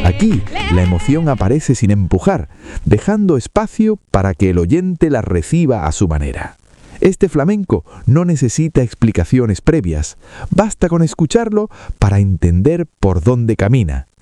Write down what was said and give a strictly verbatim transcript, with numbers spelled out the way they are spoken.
Aquí, la emoción aparece sin empujar, dejando espacio para que el oyente la reciba a su manera. Este flamenco no necesita explicaciones previas, basta con escucharlo para entender por dónde camina.